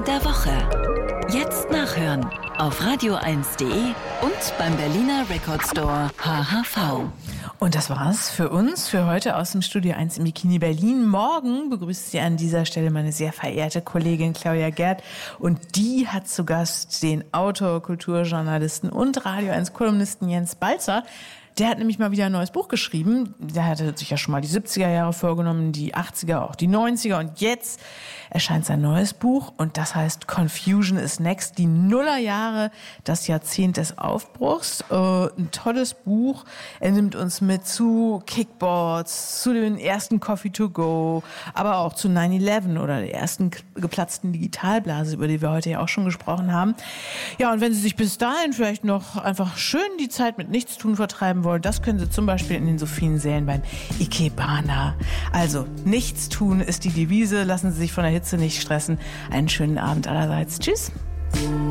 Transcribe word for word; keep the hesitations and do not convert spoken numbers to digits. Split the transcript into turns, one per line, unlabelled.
Song der Woche. Jetzt nachhören auf radio eins punkt de und beim Berliner Record Store H H V.
Und das war's für uns, für heute aus dem Studio eins im Bikini Berlin. Morgen begrüßt Sie an dieser Stelle meine sehr verehrte Kollegin Claudia Gerd. Und die hat zu Gast den Autor, Kulturjournalisten und Radio eins Kolumnisten Jens Balzer. Der hat nämlich mal wieder ein neues Buch geschrieben. Der hatte sich ja schon mal die siebziger Jahre vorgenommen, die achtziger, auch die neunziger. Und jetzt erscheint sein neues Buch und das heißt Confusion is Next, die Nullerjahre, das Jahrzehnt des Aufbruchs. Äh, ein tolles Buch. Er nimmt uns mit zu Kickboards, zu den ersten Coffee to go, aber auch zu nine eleven oder der ersten geplatzten Digitalblase, über die wir heute ja auch schon gesprochen haben. Ja, und wenn Sie sich bis dahin vielleicht noch einfach schön die Zeit mit Nichtstun vertreiben wollen, das können Sie zum Beispiel in den Sophiensälen beim Ikebana. Also, nichts tun ist die Devise. Lassen Sie sich von der Hitze nicht stressen. Einen schönen Abend allerseits. Tschüss.